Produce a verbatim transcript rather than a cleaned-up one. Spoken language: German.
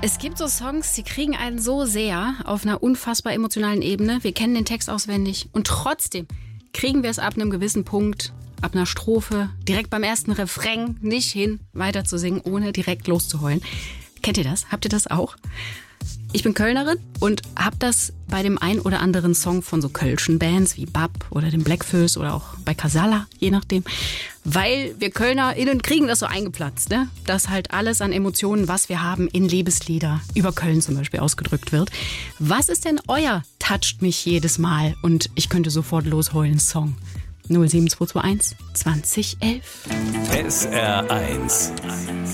Es gibt so Songs, die kriegen einen so sehr auf einer unfassbar emotionalen Ebene. Wir kennen den Text auswendig und trotzdem kriegen wir es ab einem gewissen Punkt, ab einer Strophe, direkt beim ersten Refrain nicht hin, weiter zu singen, ohne direkt loszuheulen. Kennt ihr das? Habt ihr das auch? Ich bin Kölnerin und hab das bei dem ein oder anderen Song von so kölschen Bands wie Bab oder dem Blackfoes oder auch bei Casala, je nachdem. Weil wir KölnerInnen kriegen das so eingeplatzt, ne? Dass halt alles an Emotionen, was wir haben, in Liebeslieder über Köln zum Beispiel ausgedrückt wird. Was ist denn euer Toucht mich jedes Mal und ich könnte sofort losheulen Song? null sieben zwei zwei eins zwanzig elf S R eins